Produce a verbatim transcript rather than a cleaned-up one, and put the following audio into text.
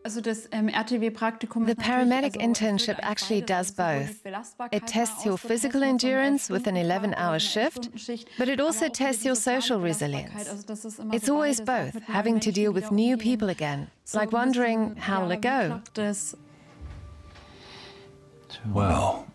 The paramedic internship actually does both. It tests your physical endurance with an eleven-hour shift, but it also tests your social resilience. It's always both, having to deal with new people again, like wondering, how'll it go? Well,